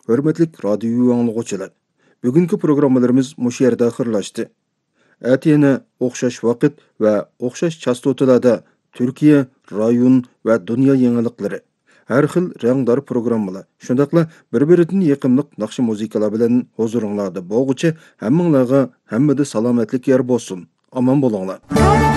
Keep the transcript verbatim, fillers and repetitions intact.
Hörmetlik radyo anlıqçılar. Bugünkü programmalarımız muş yerde ahırlaştı. Әтені оқшаш вақыт ve оқшаш частоталарда Türkiye, rayon ve dünya yenilikleri. Her xil rəngdar programmalar. Şundaqla bir-birindən yaqınlıq naqşı muzikalar bilan huzurunlarda boğucu həmminglarga həmmede salametlik yer bolsun. Aman bolinglar.